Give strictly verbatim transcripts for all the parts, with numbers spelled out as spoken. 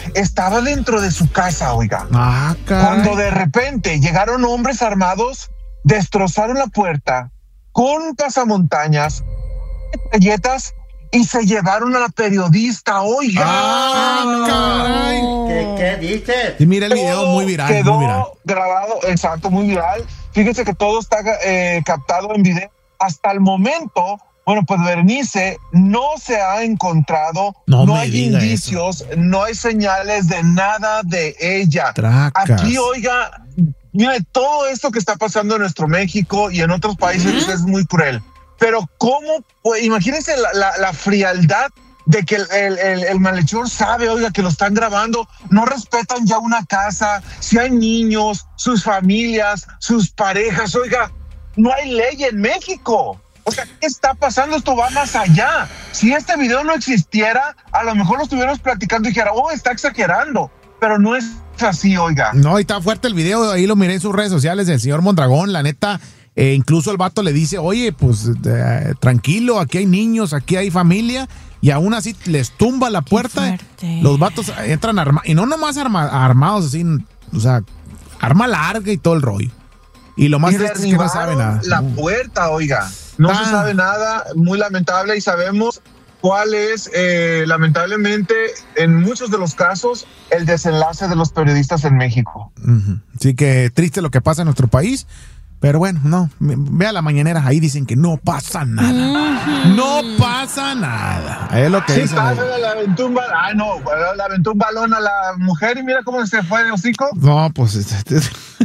estaba dentro de su casa, oiga. Ah, caray. Cuando de repente llegaron hombres armados, destrozaron la puerta con pasamontañas, galletas y se llevaron a la periodista, oiga. Ah, caray. ¿Qué, qué dices? Y mira el video, muy viral, quedó muy viral. grabado, exacto, muy viral. Fíjense que todo está eh, captado en video. Hasta el momento, bueno, pues Berenice no se ha encontrado, no, no me hay diga indicios, eso. no hay señales de nada de ella. Tracas. Aquí, oiga, mire, todo esto que está pasando en nuestro México y en otros países uh-huh. es muy cruel. Pero cómo, pues, imagínense la, la, la frialdad de que el, el, el, el malhechor sabe, oiga, que lo están grabando, no respetan ya una casa, si hay niños, sus familias, sus parejas, oiga, no hay ley en México. O sea, ¿qué está pasando? Esto va más allá. Si este video no existiera, a lo mejor lo estuviéramos platicando y dijera, oh, está exagerando, pero no es así, oiga. No, y está fuerte el video, ahí lo miré en sus redes sociales del señor Mondragón, la neta. Eh, incluso el vato le dice, oye, pues eh, tranquilo, aquí hay niños, aquí hay familia, y aún así les tumba la puerta. Los vatos entran armados, y no nomás arma, armados así, o sea, arma larga y todo el rollo. Y lo más triste es que no sabe nada. La puerta, oiga, no ah. se sabe nada, muy lamentable, y sabemos cuál es, eh, lamentablemente, en muchos de los casos, el desenlace de los periodistas en México. Uh-huh. Así que triste lo que pasa en nuestro país. Pero bueno, no, vea la mañanera, ahí dicen que no pasa nada. Uh-huh. No pasa nada. Es lo que sí, dicen. Pasa, le aventó un balón, ah, no, le aventó un balón a la mujer y mira cómo se fue el hocico. No, pues este,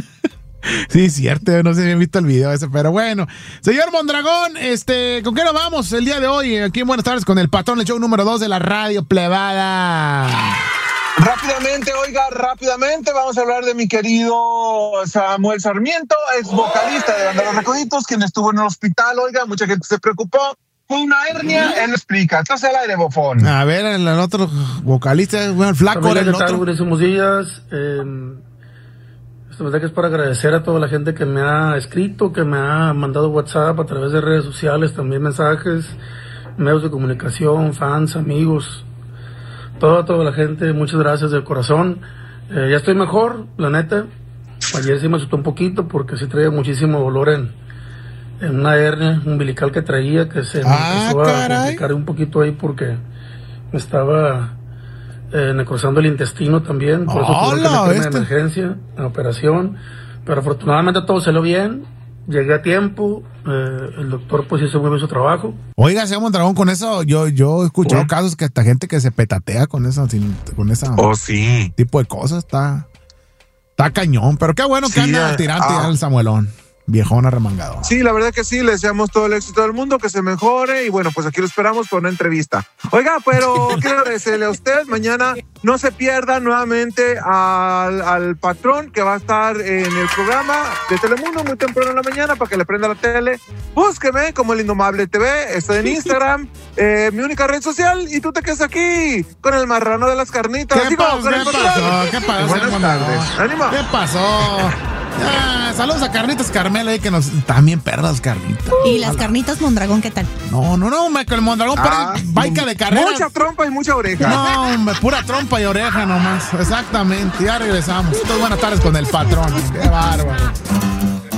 sí, es cierto, no sé si han visto el video ese, pero bueno. Señor Mondragón, este, ¿con qué nos vamos el día de hoy? Aquí en Buenas Tardes con el patrón, el show número dos de la radio plebada. Rápidamente, oiga, rápidamente vamos a hablar de mi querido Samuel Sarmiento, ex vocalista de Banda Los Recoditos, quien estuvo en el hospital, oiga, mucha gente se preocupó. Fue una hernia, él explica. Estás al aire, bofón. A ver, el, el otro vocalista, bueno, el flaco era el ¿qué tal? otro. Buenísimos días. Eh, esta verdad que es para agradecer a toda la gente que me ha escrito, que me ha mandado WhatsApp a través de redes sociales, también mensajes, medios de comunicación, fans, amigos. Toda, toda la gente, muchas gracias del corazón. Eh, ya estoy mejor, la neta. Ayer sí me asustó un poquito porque sí traía muchísimo dolor en, en una hernia umbilical que traía, que se me ah, empezó caray. a complicar un poquito ahí porque me estaba eh, necrosando el intestino también. Por eso oh, tuve que meterme este. en emergencia, en operación. Pero afortunadamente todo salió bien. Llegué a tiempo, eh, el doctor pues hizo muy bien su trabajo. Oiga, señor Mondragón, con eso yo, yo he escuchado ¿Eh? casos que hasta gente que se petatea con esa, sin, con esa oh, sí. tipo de cosas, está, está cañón, pero qué bueno que sí, anda eh, tirante ah. el Samuelón, viejón arremangado. Sí, la verdad que sí, le deseamos todo el éxito del mundo, que se mejore, y bueno, pues aquí lo esperamos por una entrevista. Oiga, pero quiero agradecerle a usted, mañana no se pierda nuevamente al, al patrón que va a estar en el programa de Telemundo muy temprano en la mañana para que le prenda la tele. Búsqueme como El Indomable T V, estoy en Instagram, eh, mi única red social, y tú te quedas aquí con el marrano de las carnitas. ¿Qué, Digo, pasó, con ¿qué el pasó? ¿Qué pasó? Buenas tardes. ¡Ánimo! ¿Qué pasó? Ah, saludos a Carnitas Carmela ahí que nos también perras carnitas. Y las carnitas Mondragón, ¿qué tal? No, no, no, Michael Mondragón, ah, pero baica de carrera. Mucha trompa y mucha oreja. No, hombre, pura trompa y oreja nomás. Exactamente, ya regresamos. Entonces, buenas tardes con el patrón. Qué bárbaro.